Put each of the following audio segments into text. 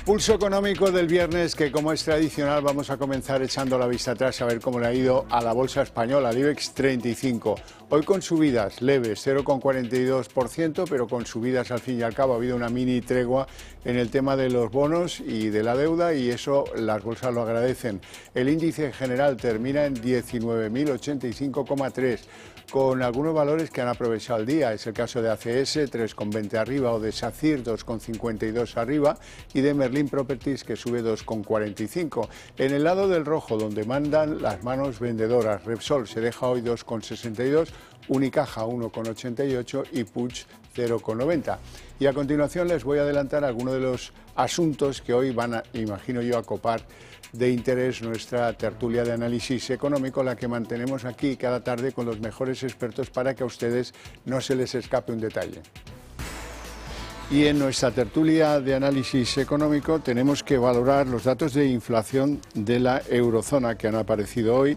Pulso económico del viernes que, como es tradicional, vamos a comenzar echando la vista atrás a ver cómo le ha ido a la bolsa española, al IBEX 35. Hoy con subidas leves, 0,42%, pero con subidas al fin y al cabo. Ha habido una mini tregua en el tema de los bonos y de la deuda y eso las bolsas lo agradecen. El índice general termina en 19.085,3. con algunos valores que han aprovechado el día. Es el caso de ACS, 3,20 arriba, o de SACIR, 2,52 arriba, y de Merlin Properties, que sube 2,45. En el lado del rojo, donde mandan las manos vendedoras, Repsol se deja hoy 2,62, Unicaja 1,88 y Puig 0,90. Y a continuación les voy a adelantar algunos de los asuntos que hoy van a, imagino yo, a copar de interés nuestra tertulia de análisis económico, la que mantenemos aquí cada tarde con los mejores expertos para que a ustedes no se les escape un detalle. Y en nuestra tertulia de análisis económico tenemos que valorar los datos de inflación de la eurozona que han aparecido hoy,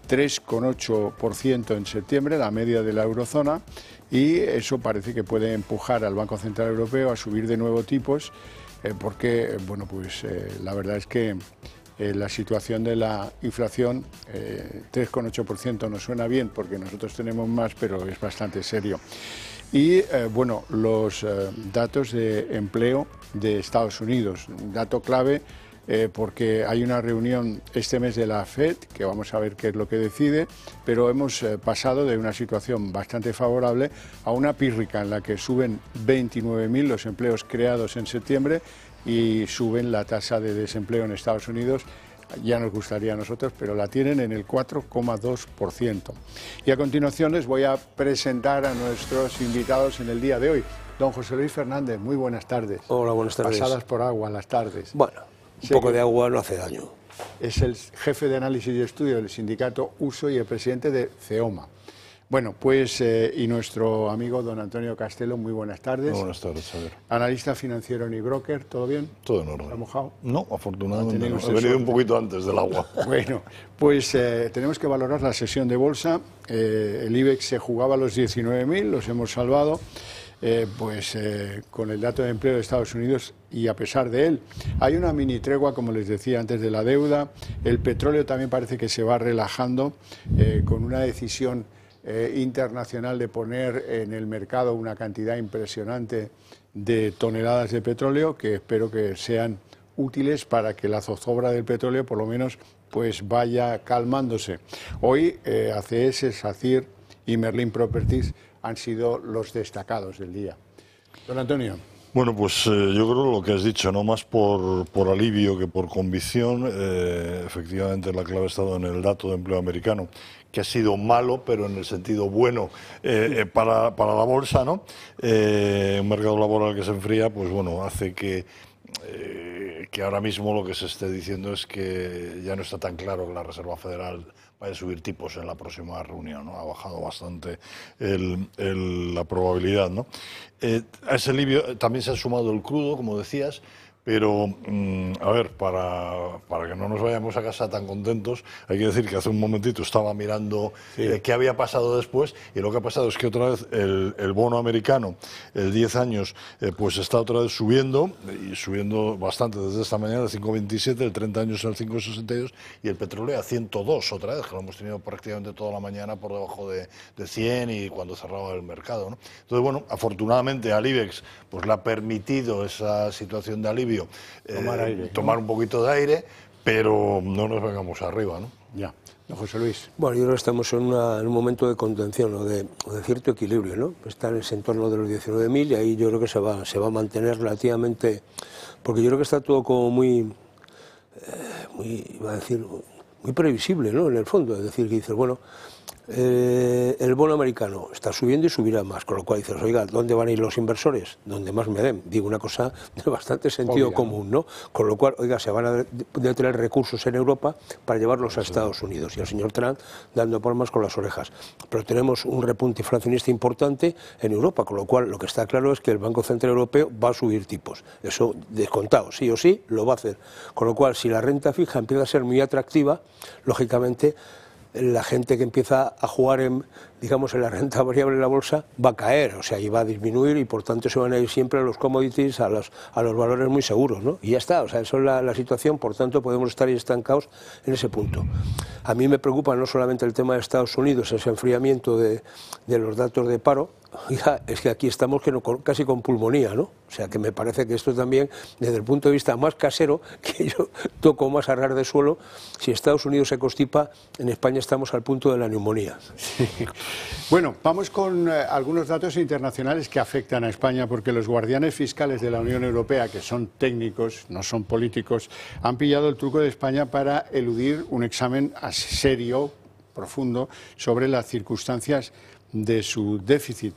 3,8% en septiembre, la media de la eurozona, y eso parece que puede empujar al Banco Central Europeo a subir de nuevo tipos, porque, bueno, pues la verdad es que la situación de la inflación, 3,8% nos suena bien porque nosotros tenemos más, pero es bastante serio. Y bueno, los datos de empleo de Estados Unidos, un dato clave porque hay una reunión este mes de la FED, que vamos a ver qué es lo que decide, pero hemos pasado de una situación bastante favorable a una pírrica en la que suben 29.000 los empleos creados en septiembre y suben la tasa de desempleo en Estados Unidos. Ya nos gustaría a nosotros, pero la tienen en el 4,2%. Y a continuación les voy a presentar a nuestros invitados en el día de hoy. Don José Luis Fernández, muy buenas tardes. Hola, buenas tardes. Pasadas por agua las tardes. Bueno, un poco de agua no hace daño. Es el jefe de análisis y estudio del sindicato USO y el presidente de CEOMA. Bueno, pues y nuestro amigo don Antonio Castelo, muy buenas tardes. Muy buenas tardes, Javier. Analista financiero ni broker, ¿todo bien? Todo en orden. ¿Está mojado? No, afortunadamente no. He suerte. venido un poquito antes del agua. Bueno, pues tenemos que valorar la sesión de bolsa. El IBEX se jugaba a los 19.000, los hemos salvado. Con el dato de empleo de Estados Unidos y a pesar de él. Hay una mini tregua, como les decía antes, de la deuda. El petróleo también parece que se va relajando con una decisión internacional de poner en el mercado una cantidad impresionante de toneladas de petróleo que espero que sean útiles para que la zozobra del petróleo por lo menos pues vaya calmándose. Hoy ACS, SACIR y Merlin Properties han sido los destacados del día. Don Antonio. Bueno, pues yo creo lo que has dicho, no más por alivio que por convicción. Efectivamente, la clave ha estado en el dato de empleo americano, que ha sido malo, pero en el sentido bueno para la bolsa, ¿no? Un mercado laboral que se enfría, pues bueno, hace que ahora mismo lo que se esté diciendo es que ya no está tan claro que la Reserva Federal vaya a subir tipos en la próxima reunión, ¿no? Ha bajado bastante la probabilidad, ¿no? A ese alivio también se ha sumado el crudo, como decías, pero, a ver, para que no nos vayamos a casa tan contentos, hay que decir que hace un momentito estaba mirando qué había pasado después, y lo que ha pasado es que otra vez el bono americano, el 10 años, pues está otra vez subiendo, y subiendo bastante desde esta mañana, de 5,27, el 30 años al 5,62, y el petróleo a 102 otra vez, que lo hemos tenido prácticamente toda la mañana por debajo de 100 y cuando cerraba el mercado, ¿no? Entonces, bueno, afortunadamente al IBEX pues le ha permitido esa situación de alivio tomar un poquito de aire, pero no nos vengamos arriba, ¿no? Ya. Don José Luis. Bueno, yo creo que estamos en un momento de contención o de cierto equilibrio, ¿no? Está en ese entorno de los 19.000 y ahí yo creo que se va a mantener relativamente, porque yo creo que está todo como muy iba a decir, muy previsible, ¿no? En el fondo, es decir, que dices, bueno, el bono americano está subiendo y subirá más, con lo cual dices, oiga, ¿dónde van a ir los inversores? Donde más me den. Digo una cosa de bastante sentido común, ¿no? Con lo cual, oiga, se van a detener recursos en Europa para llevarlos a Estados Unidos. Y el señor Trump dando palmas con las orejas. Pero tenemos un repunte inflacionista importante en Europa, con lo cual lo que está claro es que el Banco Central Europeo va a subir tipos. Eso descontado, sí o sí, lo va a hacer. Con lo cual, si la renta fija empieza a ser muy atractiva, lógicamente la gente que empieza a jugar digamos, en la renta variable de la bolsa va a caer, o sea, y va a disminuir y por tanto se van a ir siempre a los commodities, a los valores muy seguros, ¿no? Y ya está, o sea, eso es la situación, por tanto podemos estar ahí estancados en ese punto. A mí me preocupa no solamente el tema de Estados Unidos, ese enfriamiento de los datos de paro. Oiga, es que aquí estamos casi con pulmonía, ¿no? O sea, que me parece que esto también, desde el punto de vista más casero, que yo toco más a ras de suelo, si Estados Unidos se constipa, en España estamos al punto de la neumonía. Sí. Bueno, vamos con algunos datos internacionales que afectan a España, porque los guardianes fiscales de la Unión Europea, que son técnicos, no son políticos, han pillado el truco de España para eludir un examen serio, profundo, sobre las circunstancias de su déficit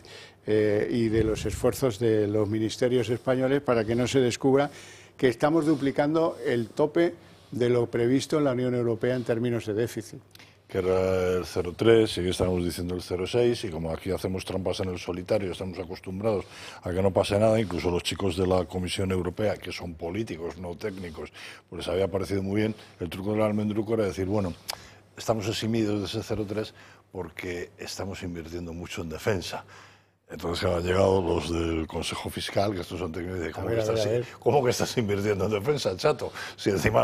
y de los esfuerzos de los ministerios españoles para que no se descubra que estamos duplicando el tope de lo previsto en la Unión Europea en términos de déficit. Que era el 0,3 y que estábamos diciendo el 0,6, y como aquí hacemos trampas en el solitario, estamos acostumbrados a que no pase nada, incluso los chicos de la Comisión Europea, que son políticos, no técnicos, pues les había parecido muy bien. El truco del almendruco era decir, bueno, estamos eximidos de ese 0,3 porque estamos invirtiendo mucho en defensa. Entonces han llegado los del Consejo Fiscal, que estos son técnicos, de ¿cómo que estás invirtiendo en defensa, chato? Si encima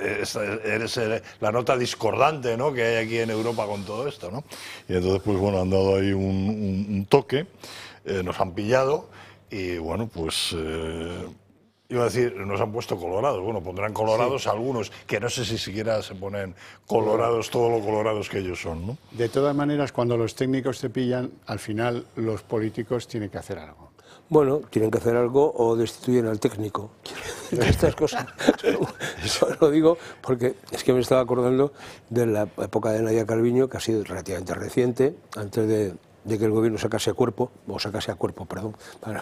eres la nota discordante, ¿no?, que hay aquí en Europa con todo esto, ¿no? Y entonces, pues bueno, han dado ahí un toque, nos han pillado y bueno, pues... iba a decir, nos han puesto colorados. Bueno, pondrán colorados sí. Algunos, que no sé si siquiera se ponen colorados, todo lo colorados que ellos son, ¿no? De todas maneras, cuando los técnicos te pillan, al final los políticos tienen que hacer algo. Bueno, tienen que hacer algo o destituyen al técnico. Estas cosas. Eso lo digo porque es que me estaba acordando de la época de Nadia Calviño, que ha sido relativamente reciente, antes de que el gobierno sacase a cuerpo, perdón.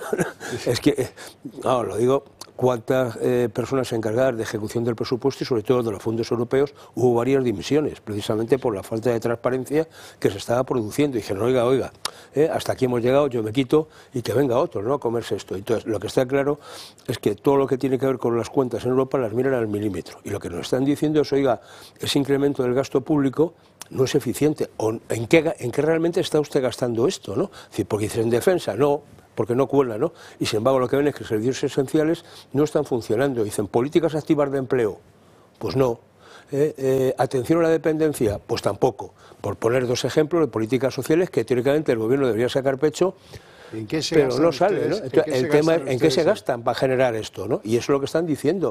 Es que, no, lo digo, cuántas personas encargadas de ejecución del presupuesto y sobre todo de los fondos europeos, hubo varias dimisiones, precisamente por la falta de transparencia que se estaba produciendo. Y dijeron, oiga, hasta aquí hemos llegado, yo me quito y que venga otro, ¿no?, a comerse esto. Entonces, lo que está claro es que todo lo que tiene que ver con las cuentas en Europa las miran al milímetro. Y lo que nos están diciendo es, oiga, ese incremento del gasto público no es eficiente. ¿O en qué realmente está usted gastando esto, no? Es decir, porque dice en defensa, no, porque no cuela, ¿no? Y sin embargo lo que ven es que los servicios esenciales no están funcionando. Dicen, políticas activas de empleo, pues no. Atención a la dependencia, pues tampoco. Por poner dos ejemplos de políticas sociales que teóricamente el gobierno debería sacar pecho, pero no sale, ¿no? Entonces, el tema es en qué se gastan para generar esto, ¿no? Y eso es lo que están diciendo.